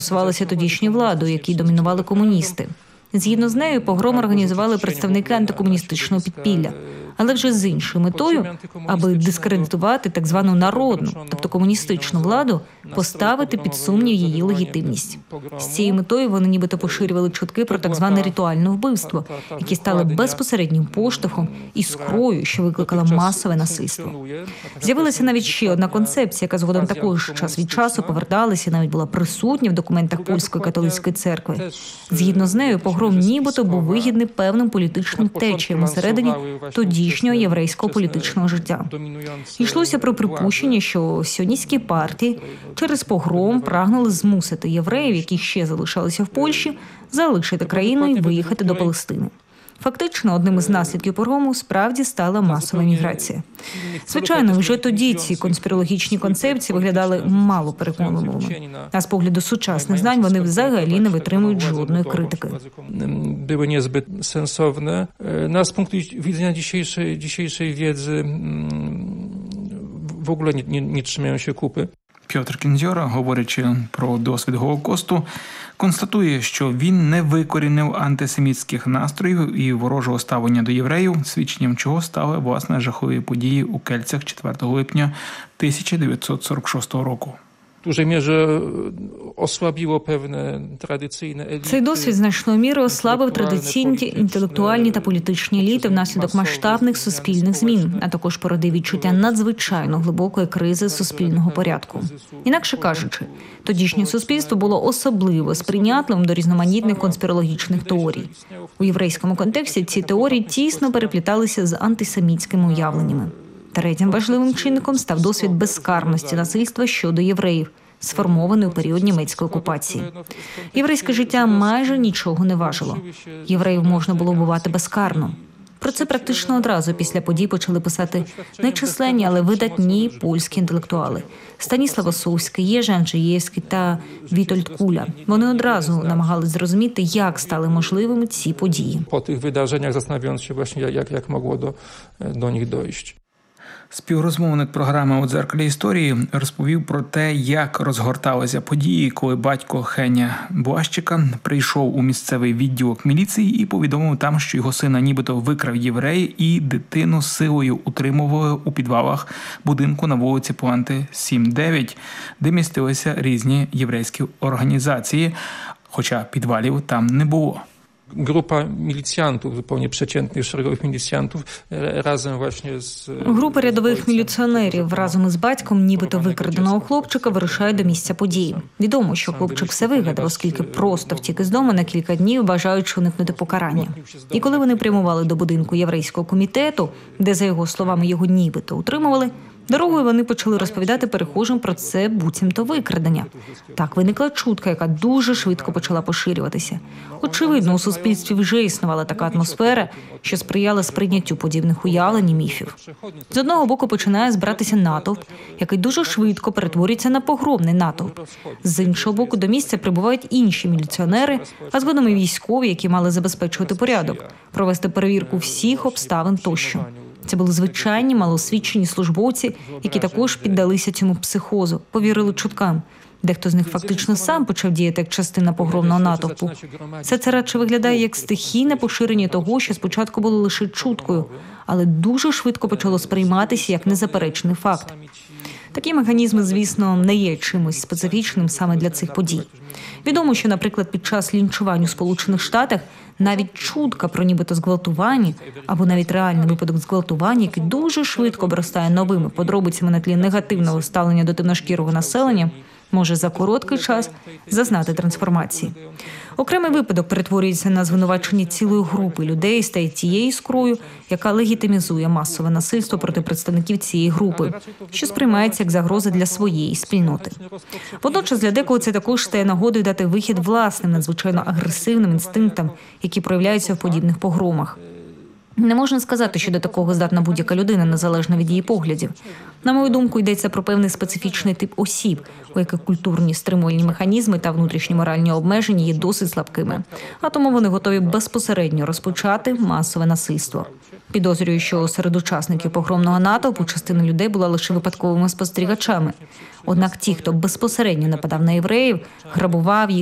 стосувалися тодішньої влади, у якій домінували комуністи. Згідно з нею, погром організували представники антикомуністичного підпілля, але вже з іншою метою, аби дискредитувати так звану народну, тобто комуністичну владу, поставити під сумнів її легітимність. З цією метою вони нібито поширювали чутки про так зване ритуальне вбивство, які стали безпосереднім поштовхом і іскрою, що викликала масове насильство. З'явилася навіть ще одна концепція, яка згодом також час від часу поверталася, навіть була присутня в документах Польської католицької церкви. Згідно з нею, погром нібито був вигідний певним політичним течіям усередині тодішнього єврейського політичного життя. Йшлося про припущення, що сіоністські партії через погром прагнули змусити євреїв, які ще залишалися в Польщі, залишити країну і виїхати до Палестини. Фактично, одним із наслідків погрому справді стала масова міграція. Звичайно, вже тоді ці конспірологічні концепції виглядали мало переконливими. А з погляду сучасних знань вони взагалі не витримують жодної критики. Były niezbyt sensowne. No, z punktu widzenia dzisiejszej wiedzy w ogóle nie trzymają się kupy. Пьотр Кіндзьора, говорячи про досвід Голокосту, констатує, що він не викорінив антисемітських настроїв і ворожого ставлення до євреїв, свідченням чого стали, власне, жахливі події у Кельцях 4 липня 1946 року. W dużej mierze osłabiło pewne tradycyjne elity. Цей досвід значною мірою ослабив традиційні інтелектуальні та політичні еліти внаслідок масштабних суспільних змін, а також породив відчуття надзвичайно глибокої кризи суспільного порядку. Інакше кажучи, тодішнє суспільство було особливо сприйнятливим до різноманітних конспірологічних теорій. У єврейському контексті ці теорії тісно перепліталися з антисемітськими уявленнями. Третім важливим чинником став досвід безкарності насильства щодо євреїв, сформований у період німецької окупації. Єврейське життя майже нічого не важило. Євреїв можна було вбивати безкарно. Про це практично одразу після подій почали писати нечисленні, але видатні польські інтелектуали – Станіслав Осовський, Єжи Анджеєвський та Вітольд Куля. Вони одразу намагались зрозуміти, як стали можливими ці події. Po tych wydarzeniach zastanawiając się właśnie, jak mogło do nich dojść. Співрозмовник програми «У дзеркалі історії» розповів про те, як розгорталися події, коли батько Хеня Блащика прийшов у місцевий відділок міліції і повідомив там, що його сина нібито викрав єврей і дитину силою утримували у підвалах будинку на вулиці Пуанти 7-9, де містилися різні єврейські організації, хоча підвалів там не було. Grupa milicjantów, zupełnie przeciętnych, szeregowych milicjantów, razem właśnie z... Група рядових міліціонерів разом із батьком нібито викраденого хлопчика вирушає до місця події. Відомо, що хлопчик все вигадав, оскільки просто втік із дому на кілька днів, бажаючи уникнути покарання. І коли вони прямували до будинку єврейського комітету, де, за його словами, його нібито утримували, дорогою вони почали розповідати перехожим про це буцімто викрадення. Так виникла чутка, яка дуже швидко почала поширюватися. Очевидно, у суспільстві вже існувала така атмосфера, що сприяла сприйняттю подібних уявлень і міфів. З одного боку починає збиратися натовп, який дуже швидко перетворюється на погромний натовп. З іншого боку до місця прибувають інші міліціонери, а згодом і військові, які мали забезпечувати порядок, провести перевірку всіх обставин тощо. Це були звичайні, малоосвічені службовці, які також піддалися цьому психозу, повірили чуткам. Дехто з них фактично сам почав діяти як частина погромного натовпу. Все це радше виглядає як стихійне поширення того, що спочатку було лише чуткою, але дуже швидко почало сприйматися як незаперечний факт. Такі механізми, звісно, не є чимось специфічним саме для цих подій. Відомо, що, наприклад, під час лінчувань у Сполучених Штатах навіть чутка про нібито зґвалтування або навіть реальний випадок зґвалтування, який дуже швидко обростає новими подробицями на тлі негативного ставлення до темношкірого населення, може за короткий час зазнати трансформації. Окремий випадок перетворюється на звинувачення цілої групи людей і стає тією іскрою, яка легітимізує масове насильство проти представників цієї групи, що сприймається як загроза для своєї спільноти. Водночас для декого це також стає нагодою дати вихід власним, надзвичайно агресивним інстинктам, які проявляються в подібних погромах. Не можна сказати, що до такого здатна будь-яка людина, незалежно від її поглядів. На мою думку, йдеться про певний специфічний тип осіб, у яких культурні стримувальні механізми та внутрішні моральні обмеження є досить слабкими. А тому вони готові безпосередньо розпочати масове насильство. Підозрюю, що серед учасників погромного натовпу частина людей була лише випадковими спостерігачами. Однак ті, хто безпосередньо нападав на євреїв, грабував їх,